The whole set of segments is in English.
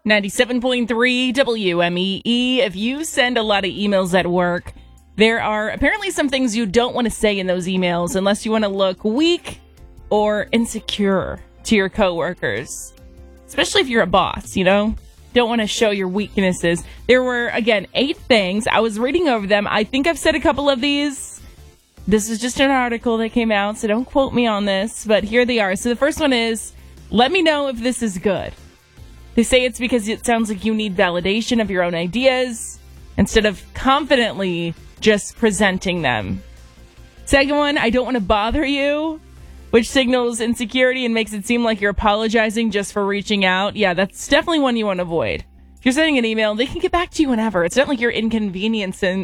97.3 WMEE. If you send a lot of emails at work, there are apparently some things you don't want to say in those emails unless you want to look weak or insecure to your coworkers. Especially if you're a boss, you know? Don't want to show your weaknesses. There were, again, 8 things. I was reading over them. I think I've said a couple of these. This is just an article that came out, so don't quote me on this, but here they are. So the first one is, let me know if this is good. They say it's because it sounds like you need validation of your own ideas instead of confidently just presenting them. Second one, I don't want to bother you, which signals insecurity and makes it seem like you're apologizing just for reaching out. Yeah, that's definitely one you want to avoid. If you're sending an email, they can get back to you whenever. It's not like you're inconveniencing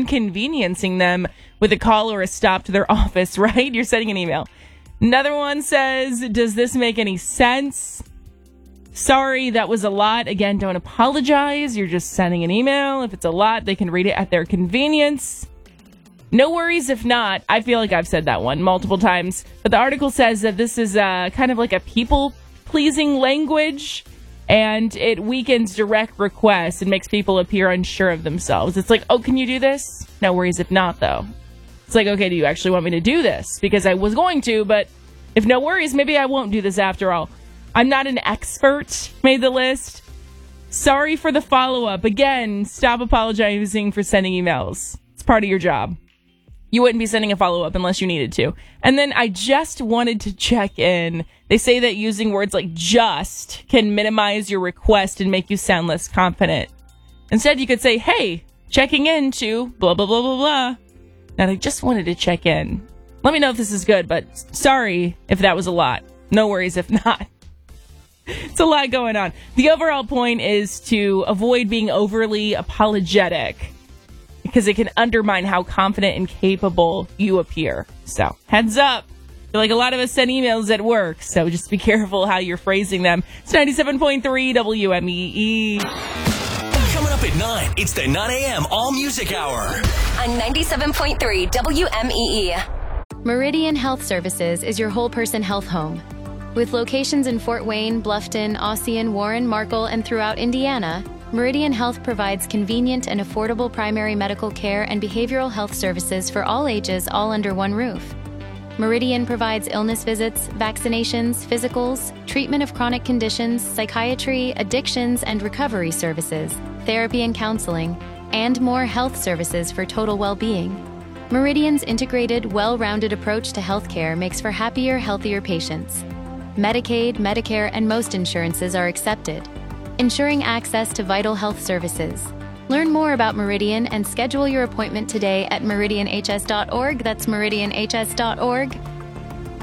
them with a call or a stop to their office, right? You're sending an email. Another one says, does this make any sense? Sorry, that was a lot. Again, don't apologize. You're just sending an email. If it's a lot, they can read it at their convenience. No worries if not. I feel like I've said that one multiple times. But the article says that this is kind of like a people-pleasing language, and it weakens direct requests and makes people appear unsure of themselves. It's like, oh, can you do this? No worries if not, though. It's like, okay, do you actually want me to do this? Because I was going to, but if no worries, maybe I won't do this after all. I'm not an expert, made the list. Sorry for the follow-up. Again, stop apologizing for sending emails. It's part of your job. You wouldn't be sending a follow-up unless you needed to. And then I just wanted to check in. They say that using words like just can minimize your request and make you sound less confident. Instead, you could say, hey, checking in to blah, blah, blah, blah, blah. And I just wanted to check in. Let me know if this is good, but sorry if that was a lot. No worries if not. It's a lot going on. The overall point is to avoid being overly apologetic because it can undermine how confident and capable you appear. So, heads up. I feel like a lot of us send emails at work, so just be careful how you're phrasing them. It's 97.3 WMEE. Coming up at 9, it's the 9 a.m. All Music Hour. On 97.3 WMEE. Meridian Health Services is your whole person health home. With locations in Fort Wayne, Bluffton, Ossian, Warren, Markle, and throughout Indiana, Meridian Health provides convenient and affordable primary medical care and behavioral health services for all ages, all under one roof. Meridian provides illness visits, vaccinations, physicals, treatment of chronic conditions, psychiatry, addictions and recovery services, therapy and counseling, and more health services for total well-being. Meridian's integrated, well-rounded approach to healthcare makes for happier, healthier patients. Medicaid, Medicare, and most insurances are accepted, ensuring access to vital health services. Learn more about Meridian and schedule your appointment today at meridianhs.org. That's meridianhs.org.